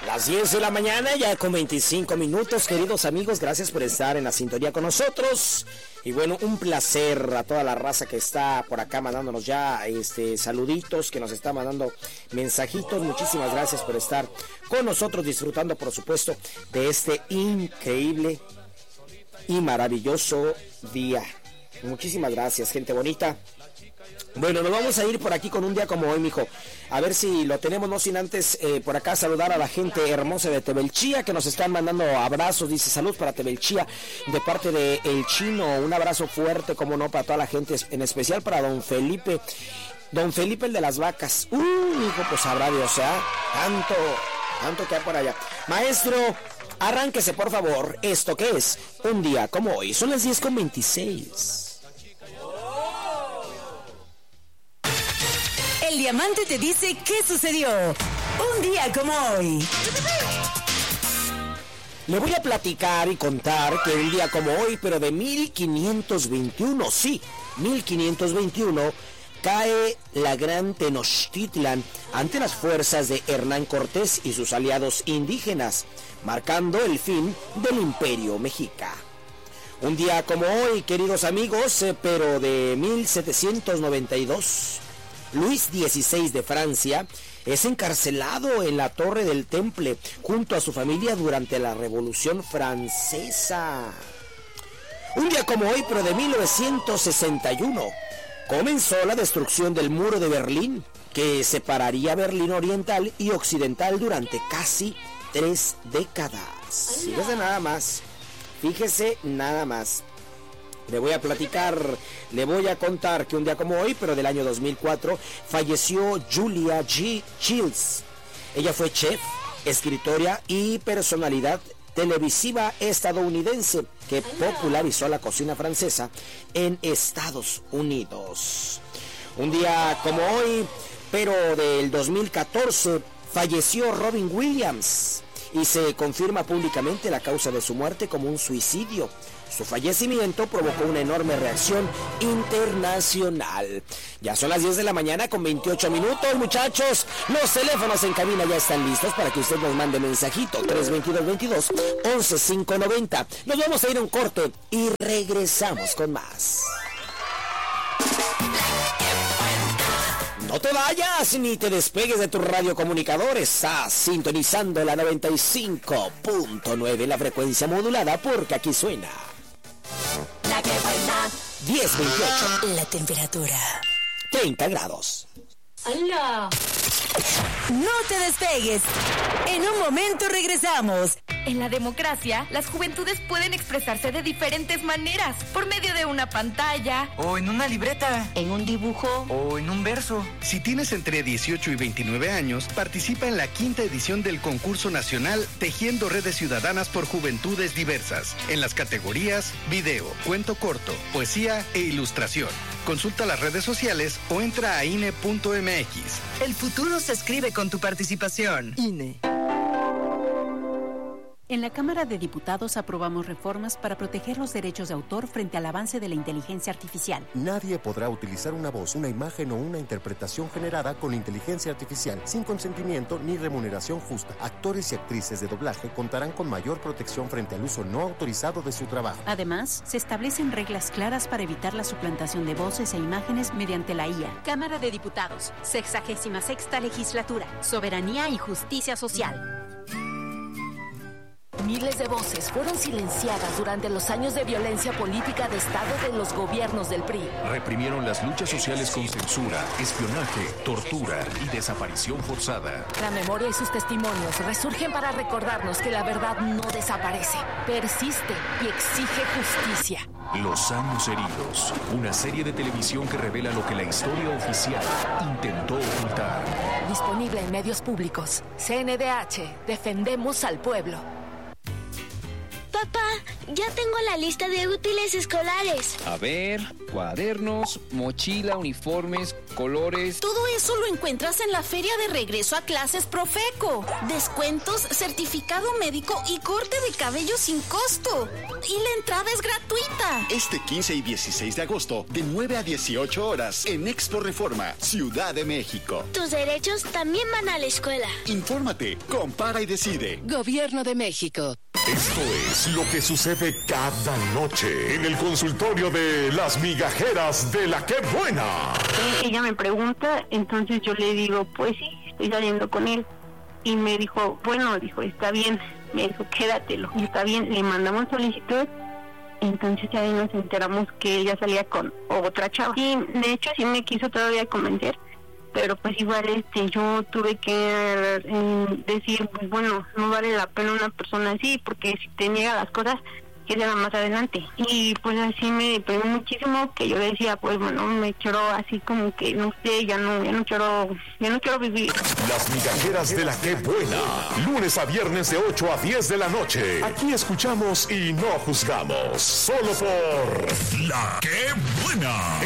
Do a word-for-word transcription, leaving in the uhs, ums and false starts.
Las diez de la mañana, ya con veinticinco minutos, queridos amigos, gracias por estar en la sintonía con nosotros. Y bueno, un placer a toda la raza que está por acá mandándonos ya este saluditos, que nos está mandando mensajitos. Muchísimas gracias por estar con nosotros, disfrutando, por supuesto, de este increíble y maravilloso día. Muchísimas gracias, gente bonita. Bueno, nos vamos a ir por aquí con un día como hoy, mijo. A ver si lo tenemos, no sin antes eh, por acá saludar a la gente hermosa de Tebelchía, que nos están mandando abrazos. Dice, salud para Tebelchía, de parte de El Chino. Un abrazo fuerte, como no, para toda la gente, en especial para don Felipe. Don Felipe, el de las vacas. Uh, hijo, pues sabrá Dios, ¿eh? Tanto, tanto que hay por allá. Maestro, arránquese, por favor. ¿Esto qué es? Un día como hoy. Son las diez con veintiséis. El diamante te dice qué sucedió un día como hoy. Le voy a platicar y contar que un día como hoy, pero de mil quinientos veintiuno, sí, mil quinientos veintiuno, cae la gran Tenochtitlan ante las fuerzas de Hernán Cortés y sus aliados indígenas, marcando el fin del Imperio Mexica. Un día como hoy, queridos amigos, pero de mil setecientos noventa y dos... Luis dieciséis de Francia es encarcelado en la Torre del Temple junto a su familia durante la Revolución Francesa. Un día como hoy, pero de mil novecientos sesenta y uno, comenzó la destrucción del muro de Berlín, que separaría Berlín Oriental y Occidental durante casi tres décadas. Fíjese nada más, fíjese nada más. Le voy a platicar, le voy a contar que un día como hoy, pero del año dos mil cuatro, falleció Julia G. Childs. Ella fue chef, escritora y personalidad televisiva estadounidense que popularizó la cocina francesa en Estados Unidos. Un día como hoy, pero del dos mil catorce, falleció Robin Williams y se confirma públicamente la causa de su muerte como un suicidio. Su fallecimiento provocó una enorme reacción internacional. Ya son las diez de la mañana con veintiocho minutos, muchachos. Los teléfonos en cabina ya están listos para que usted nos mande mensajito. tres veintidós veintidós once cinco noventa. Nos vamos a ir a un corte y regresamos con más. No te vayas ni te despegues de tu radiocomunicador. Estás sintonizando la noventa y cinco punto nueve, la frecuencia modulada, porque aquí suena La que buena. diez veintiocho. La temperatura treinta grados. ¡Hala! No te despegues. En un momento regresamos. En la democracia, las juventudes pueden expresarse de diferentes maneras, por medio de una pantalla, o en una libreta, en un dibujo, o en un verso. Si tienes entre dieciocho y veintinueve años, participa en la quinta edición del concurso nacional Tejiendo Redes Ciudadanas por Juventudes Diversas, en las categorías video, cuento corto, poesía e ilustración. Consulta las redes sociales o entra a I N E punto M X. El futuro se escribe con tu participación. I N E. En la Cámara de Diputados aprobamos reformas para proteger los derechos de autor frente al avance de la inteligencia artificial. Nadie podrá utilizar una voz, una imagen o una interpretación generada con inteligencia artificial sin consentimiento ni remuneración justa. Actores y actrices de doblaje contarán con mayor protección frente al uso no autorizado de su trabajo. Además, se establecen reglas claras para evitar la suplantación de voces e imágenes mediante la I A. Cámara de Diputados, sexagésima sexta legislatura, soberanía y justicia social. Miles de voces fueron silenciadas durante los años de violencia política de Estado de los gobiernos del P R I. Reprimieron las luchas sociales con censura, espionaje, tortura y desaparición forzada. La memoria y sus testimonios resurgen para recordarnos que la verdad no desaparece, persiste y exige justicia. Los años heridos, una serie de televisión que revela lo que la historia oficial intentó ocultar. Disponible en medios públicos. C N D H, defendemos al pueblo. Papá, ya tengo la lista de útiles escolares. A ver, cuadernos, mochila, uniformes, colores... Todo eso lo encuentras en la feria de regreso a clases Profeco. Descuentos, certificado médico y corte de cabello sin costo. Y la entrada es gratuita. Este quince y dieciséis de agosto, de nueve a dieciocho horas, en Expo Reforma, Ciudad de México. Tus derechos también van a la escuela. Infórmate, compara y decide. Gobierno de México. Esto es lo que sucede cada noche en el consultorio de las migajeras de la Qué Buena. Ella me pregunta, entonces yo le digo, pues sí, estoy saliendo con él. Y me dijo, bueno, dijo, está bien. Me dijo, quédatelo. Y está bien, le mandamos solicitud. Entonces ya nos enteramos que ella salía con otra chava. Y de hecho sí me quiso todavía convencer. Pero pues igual este yo tuve que eh, decir, pues bueno, no vale la pena una persona así, porque si te niega las cosas, que sea más adelante. Y pues así me deprimió muchísimo, que yo decía, pues bueno, me quiero así como que, no sé, ya no, ya no quiero, ya no quiero vivir. Las migajeras de la Qué Buena, lunes a viernes de ocho a diez de la noche. Aquí escuchamos y no juzgamos, solo por La Qué Buena.